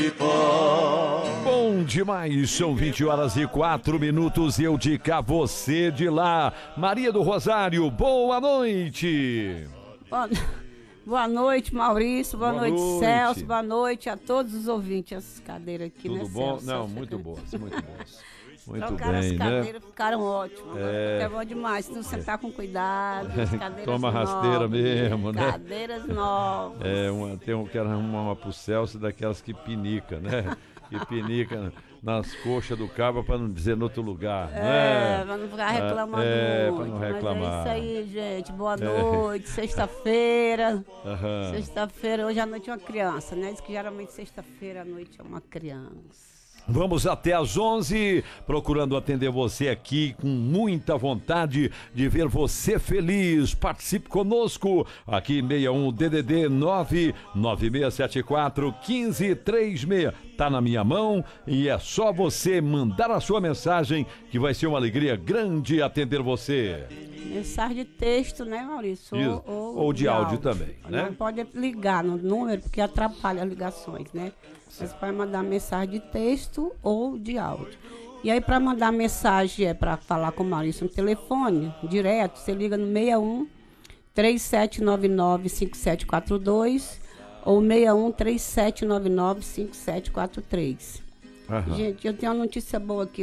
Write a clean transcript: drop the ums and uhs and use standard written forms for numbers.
Bom demais, são 20h04 e eu de cá, você de lá. Maria do Rosário, boa noite. Boa noite, Maurício, boa noite, Celso, boa noite a todos os ouvintes. Essas cadeiras aqui, tudo né, bom? Celso? Não, muito boas, muito boas. Muito trocaram bem, as né? cadeiras, ficaram ótimas. É bom demais, se não sentar com cuidado. As cadeiras Toma novas, rasteira mesmo, né? Cadeiras novas. Quero arrumar uma pro Celso daquelas que pinica, né? Que pinica nas coxas do cabo para não dizer no outro lugar, né? Pra não ficar reclamando muito. Pra não reclamar. Mas é isso aí, gente. Boa noite, sexta-feira. Sexta-feira, hoje à noite é uma criança, né? Diz que geralmente sexta-feira à noite é uma criança. Vamos até às 11, procurando atender você aqui com muita vontade de ver você feliz. Participe conosco aqui 61 DDD 99674 1536. Tá na minha mão e é só você mandar a sua mensagem que vai ser uma alegria grande atender você. Mensagem de texto, né, Maurício? Ou de áudio também, né? Não pode ligar no número porque atrapalha as ligações, né? Você pode mandar mensagem de texto ou de áudio. E aí, para mandar mensagem, para falar com o Maurício no telefone, direto, você liga no 61 3799 5742 ou 61 3799 5743. Gente, eu tenho uma notícia boa aqui